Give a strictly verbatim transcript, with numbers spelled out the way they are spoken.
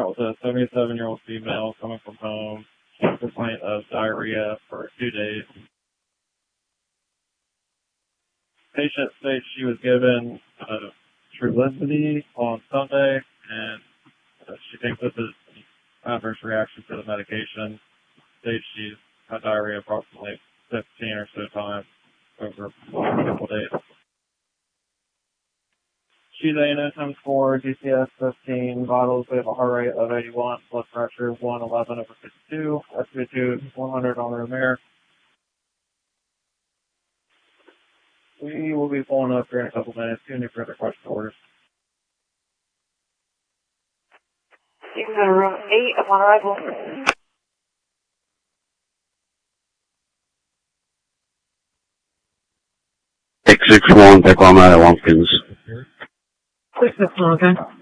was a seventy-seven-year-old female coming from home, complaint of diarrhea for two days. Patient states she was given uh, Trulicity on Sunday, and uh, she thinks this is an adverse reaction to the medication. States she's had diarrhea approximately fifteen or so times over a couple days. She's a N S M score, G C S fifteen, vitals, we have a heart rate of eighty-one, blood pressure one eleven over fifty-two, S p two one hundred on room air. We will be pulling up here in a couple minutes. Do any further question orders? You can go to room eight upon arrival. six six one, Tacoma, Lumpkins. six six one, okay.